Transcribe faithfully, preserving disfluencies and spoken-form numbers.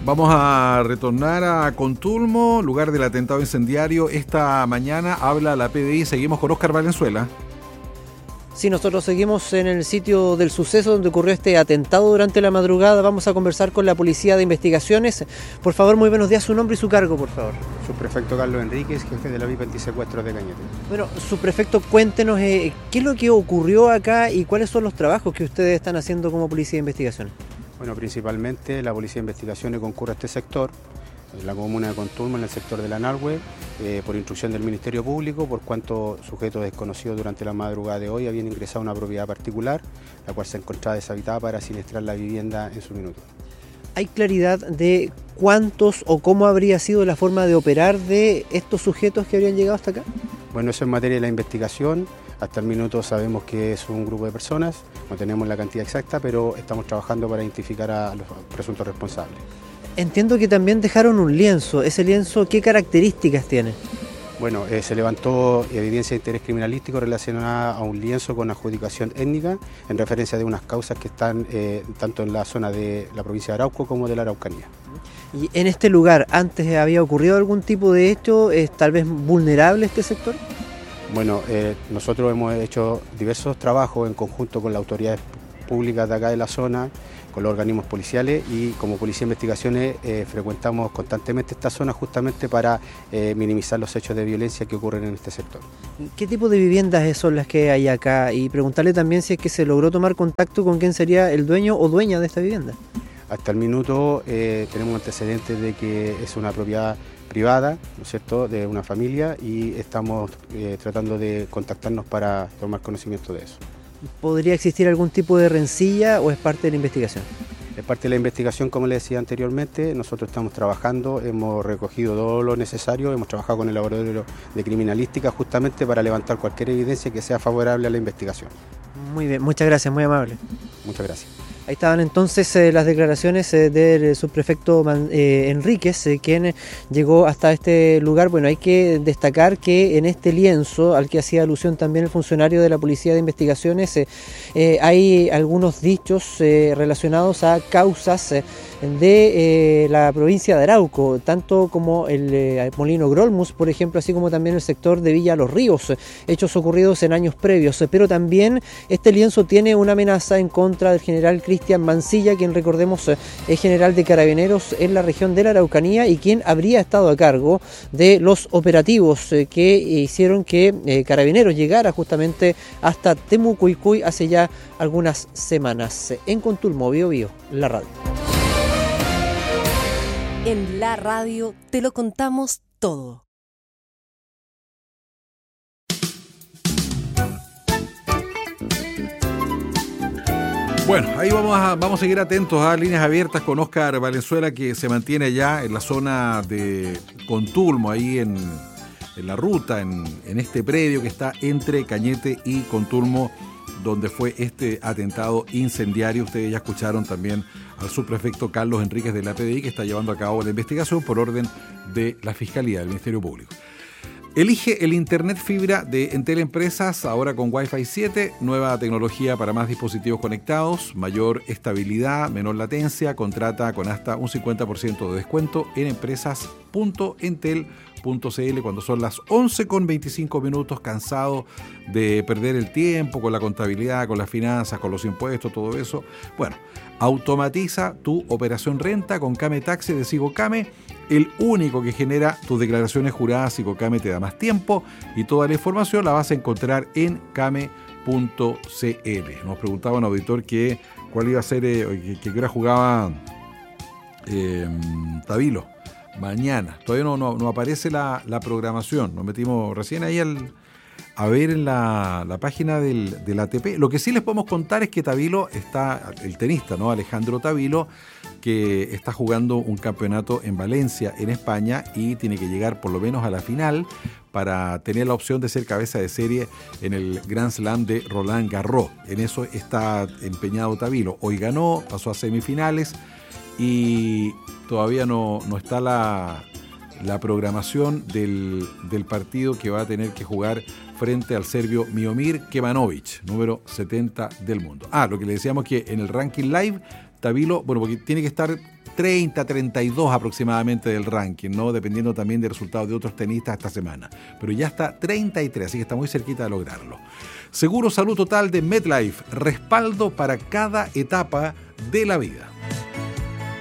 Vamos a retornar a Contulmo, lugar del atentado incendiario. Esta mañana habla la P D I. Seguimos con Óscar Valenzuela. Sí, nosotros seguimos en el sitio del suceso donde ocurrió este atentado durante la madrugada. Vamos a conversar con la Policía de Investigaciones. Por favor, muy buenos días, su nombre y su cargo, por favor. Subprefecto Carlos Enríquez, jefe de la V I P antisecuestros de Cañete. Bueno, subprefecto, cuéntenos eh, qué es lo que ocurrió acá y cuáles son los trabajos que ustedes están haciendo como Policía de Investigaciones. Bueno, principalmente la Policía de Investigaciones concurre a este sector, en la comuna de Contulmo, en el sector de la Nalhue, eh, por instrucción del Ministerio Público, por cuanto sujetos desconocidos durante la madrugada de hoy habían ingresado a una propiedad particular, la cual se encontraba deshabitada para siniestrar la vivienda en su minuto. ¿Hay claridad de cuántos o cómo habría sido la forma de operar de estos sujetos que habrían llegado hasta acá? Bueno, eso es materia de la investigación. Hasta el minuto sabemos que es un grupo de personas, no tenemos la cantidad exacta, pero estamos trabajando para identificar a los presuntos responsables. Entiendo que también dejaron un lienzo. ¿Ese lienzo qué características tiene? Bueno, eh, se levantó evidencia de interés criminalístico relacionada a un lienzo con adjudicación étnica en referencia de unas causas que están eh, tanto en la zona de la provincia de Arauco como de la Araucanía. ¿Y en este lugar antes había ocurrido algún tipo de hecho? ¿Es tal vez vulnerable este sector? Bueno, eh, nosotros hemos hecho diversos trabajos en conjunto con las autoridades públicas de acá de la zona, con los organismos policiales y como Policía de Investigaciones eh, frecuentamos constantemente esta zona justamente para eh, minimizar los hechos de violencia que ocurren en este sector. ¿Qué tipo de viviendas son las que hay acá? Y preguntarle también si es que se logró tomar contacto con quién sería el dueño o dueña de esta vivienda. Hasta el minuto eh, tenemos antecedentes de que es una propiedad privada, ¿no es cierto?, de una familia y estamos eh, tratando de contactarnos para tomar conocimiento de eso. ¿Podría existir algún tipo de rencilla o es parte de la investigación? Es parte de la investigación, como les decía anteriormente. Nosotros estamos trabajando, hemos recogido todo lo necesario, hemos trabajado con el laboratorio de criminalística justamente para levantar cualquier evidencia que sea favorable a la investigación. Muy bien, muchas gracias, muy amable. Muchas gracias. Ahí estaban entonces eh, las declaraciones eh, del subprefecto Man, eh, Enríquez, eh, quien llegó hasta este lugar. Bueno, hay que destacar que en este lienzo, al que hacía alusión también el funcionario de la Policía de Investigaciones, eh, eh, hay algunos dichos eh, relacionados a causas eh, de eh, la provincia de Arauco, tanto como el eh, Molino Grolmus, por ejemplo, así como también el sector de Villa Los Ríos, eh, hechos ocurridos en años previos. Eh, pero también este lienzo tiene una amenaza en contra del general Cristian Mancilla, quien recordemos es general de Carabineros en la región de la Araucanía y quien habría estado a cargo de los operativos que hicieron que Carabineros llegara justamente hasta Temucuicui hace ya algunas semanas. En Contulmo, Bio Bio, la radio. En la radio te lo contamos todo. Bueno, ahí vamos a, vamos a seguir atentos a líneas abiertas con Óscar Valenzuela, que se mantiene allá en la zona de Contulmo, ahí en, en la ruta, en, en este predio que está entre Cañete y Contulmo, donde fue este atentado incendiario. Ustedes ya escucharon también al subprefecto Carlos Enríquez de la P D I, que está llevando a cabo la investigación por orden de la Fiscalía del Ministerio Público. Elige el Internet Fibra de Entel Empresas, ahora con Wi-Fi siete, nueva tecnología para más dispositivos conectados, mayor estabilidad, menor latencia. Contrata con hasta un cincuenta por ciento de descuento en empresas punto entel punto c l cuando son las once con veinticinco minutos, cansado de perder el tiempo con la contabilidad, con las finanzas, con los impuestos, todo eso. Bueno, automatiza tu operación renta con Came Taxi de Sigocame, el único que genera tus declaraciones juradas. Sigocame te da más tiempo y toda la información la vas a encontrar en came punto c l. Nos preguntaba un auditor que cuál iba a ser, eh, que, que hora jugaba eh, Tabilo. Mañana. Todavía no, no, no aparece la, la programación. Nos metimos recién ahí al, a ver en la, la página del, del A T P. Lo que sí les podemos contar es que Tabilo está, el tenista, ¿no? Alejandro Tabilo, que está jugando un campeonato en Valencia, en España, y tiene que llegar por lo menos a la final para tener la opción de ser cabeza de serie en el Grand Slam de Roland Garros. En eso está empeñado Tabilo. Hoy ganó, pasó a semifinales y todavía no, no está la, la programación del, del partido que va a tener que jugar frente al serbio Miomir Kemanovic, número setenta del mundo. Ah, lo que le decíamos que en el ranking live, Tabilo, bueno, porque tiene que estar treinta, treinta y dos aproximadamente del ranking, ¿no? Dependiendo también del resultado de otros tenistas esta semana. Pero ya está treinta y tres, así que está muy cerquita de lograrlo. Seguro Salud Total de MetLife, respaldo para cada etapa de la vida.